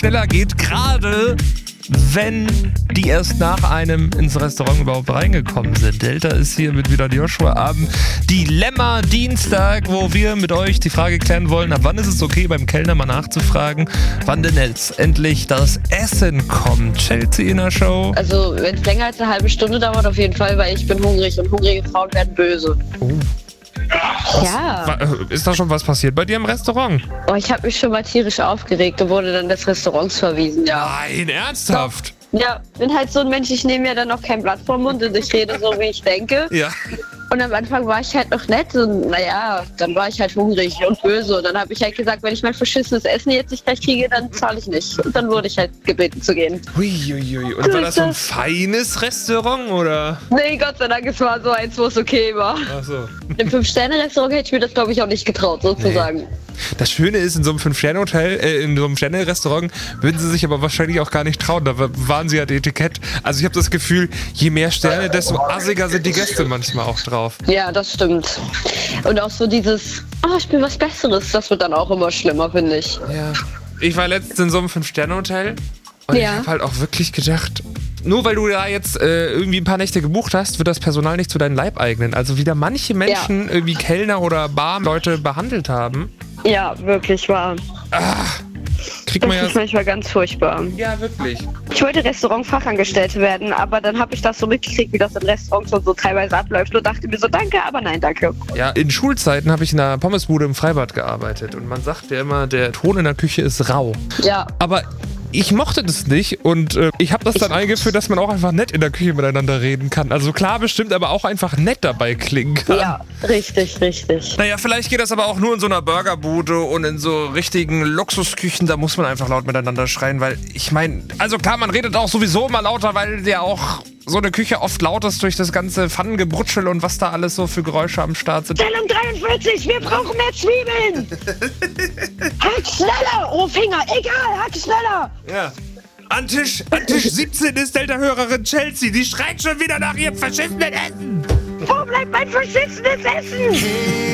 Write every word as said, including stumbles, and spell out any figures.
schneller geht, gerade wenn die erst nach einem ins Restaurant überhaupt reingekommen sind. Delta ist hier mit wieder Joshua am Dilemma Dienstag, wo wir mit euch die Frage klären wollen, ab wann ist es okay, beim Kellner mal nachzufragen, wann denn jetzt endlich das Essen kommt. Chelsea in der Show. Also wenn es länger als eine halbe Stunde dauert, auf jeden Fall, weil ich bin hungrig und hungrige Frauen werden böse. Oh. Ja. Ist da schon was passiert bei dir im Restaurant? Oh, ich habe mich schon mal tierisch aufgeregt und wurde dann des Restaurants verwiesen, ja. Nein, ernsthaft? Ja, bin halt so ein Mensch, ich nehme ja dann auch kein Blatt vom Mund und ich rede so, wie ich denke. Ja. Und am Anfang war ich halt noch nett und naja, dann war ich halt hungrig und böse. Und dann habe ich halt gesagt, wenn ich mein verschissenes Essen jetzt nicht gleich kriege, dann zahle ich nicht. Und dann wurde ich halt gebeten zu gehen. Huiuiui. Und war das so ein feines Restaurant, oder? Nee, Gott sei Dank, es war so eins, wo es okay war. Ach so. Im Fünf-Sterne-Restaurant hätte ich mir das, glaube ich, auch nicht getraut, sozusagen. Nee. Das Schöne ist, in so einem Fünf-Sterne-Hotel, äh, in so einem Sterne-Restaurant würden sie sich aber wahrscheinlich auch gar nicht trauen. Da waren sie ja das Etikett. Also ich habe das Gefühl, je mehr Sterne, desto assiger sind die Gäste manchmal auch drauf. Ja, das stimmt. Und auch so dieses, oh, ich bin was Besseres, das wird dann auch immer schlimmer, finde ich. Ja. Ich war letztens in so einem Fünf-Sterne-Hotel und ja. ich habe halt auch wirklich gedacht, nur weil du da jetzt äh, irgendwie ein paar Nächte gebucht hast, wird das Personal nicht zu deinem Leibeigenen. Also wie da manche Menschen ja. irgendwie Kellner oder Barleute behandelt haben. Ja, wirklich wahr. Ach, kriegt das man ja ist manchmal ganz furchtbar. Ja, wirklich. Ich wollte Restaurantfachangestellte werden, aber dann habe ich das so mitgekriegt, wie das in Restaurants so, so teilweise abläuft und dachte mir so, danke, aber nein, danke. Ja, in Schulzeiten habe ich in einer Pommesbude im Freibad gearbeitet und man sagt ja immer, der Ton in der Küche ist rau. Ja. Aber ich mochte das nicht und äh, ich habe das dann ich eingeführt, dass man auch einfach nett in der Küche miteinander reden kann. Also klar bestimmt, aber auch einfach nett dabei klingen kann. Ja, richtig, richtig. Naja, vielleicht geht das aber auch nur in so einer Burgerbude und in so richtigen Luxusküchen, da muss man einfach laut miteinander schreien, weil ich meine, also klar, man redet auch sowieso immer lauter, weil ja auch so eine Küche oft laut ist durch das ganze Pfannengebrutschel und was da alles so für Geräusche am Start sind. Stellung dreiundvierzig, wir brauchen mehr Zwiebeln! Hack schneller! Oh, Finger, egal, hack schneller! Ja. An Tisch, an Tisch siebzehn ist Delta-Hörerin Chelsea, die schreit schon wieder nach ihrem verschissenen Essen! Wo bleibt mein verschissenes Essen?